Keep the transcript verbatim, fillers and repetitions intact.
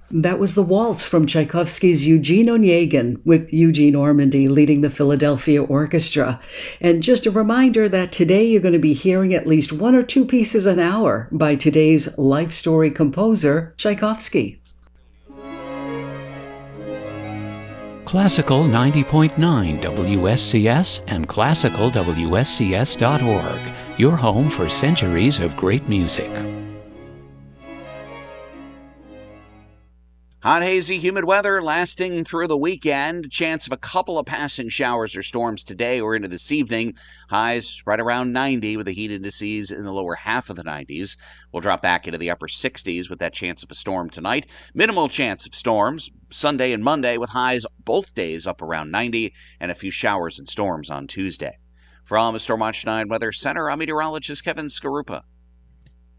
That was the waltz from Tchaikovsky's Eugene Onegin, with Eugene Ormandy leading the Philadelphia Orchestra. And just a reminder that today you're going to be hearing at least one or two pieces an hour by today's life story composer, Tchaikovsky. Classical ninety point nine W S C S and classical W S C S dot org, your home for centuries of great music. Hot, hazy, humid weather lasting through the weekend. Chance of a couple of passing showers or storms today or into this evening. Highs right around ninety with the heat indices in the lower half of the nineties. We'll drop back into the upper sixties with that chance of a storm tonight. Minimal chance of storms Sunday and Monday with highs both days up around ninety and a few showers and storms on Tuesday. From Storm Watch nine Weather Center, I'm meteorologist Kevin Skarupa.